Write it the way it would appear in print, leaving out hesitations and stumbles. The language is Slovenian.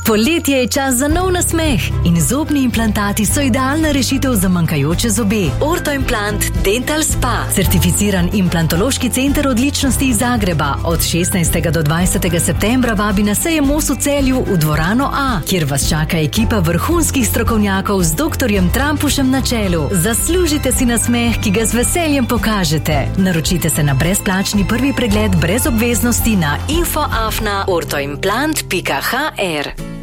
Poletje je čas za nov nasmeh in zobni implantati so idealna rešitev za manjkajoče zobe. Ortoimplant Dental Spa, certificiran implantološki center odličnosti iz Zagreba, od 16. do 20. septembra vabi na sejem Mos v Celju v dvorano A, kjer vas čaka ekipa vrhunskih strokovnjakov z doktorjem Trampušem na čelu. Zaslužite si nasmeh, ki ga z veseljem pokažete. Naročite se na brezplačni prvi pregled brez obveznosti na info@ortoimplant.hr.